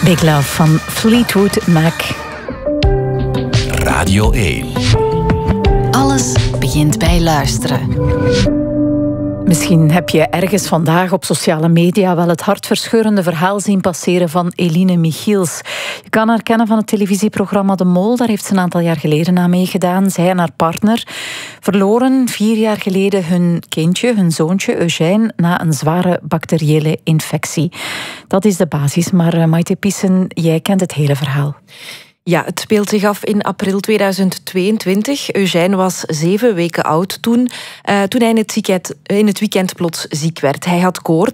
Big Love van Fleetwood Mac. Radio 1. Alles begint bij luisteren. Misschien heb je ergens vandaag op sociale media wel het hartverscheurende verhaal zien passeren van Eline Michiels. Je kan haar kennen van het televisieprogramma De Mol. Daar heeft ze een aantal jaar geleden aan meegedaan. Zij en haar partner verloren 4 jaar geleden hun kindje, hun zoontje Eugène, na een zware bacteriële infectie. Dat is de basis, maar Maite Pissen, jij kent het hele verhaal. Ja, het speelt zich af in april 2022. Eugène was 7 weken oud toen hij in het weekend plots ziek werd. Hij had koorts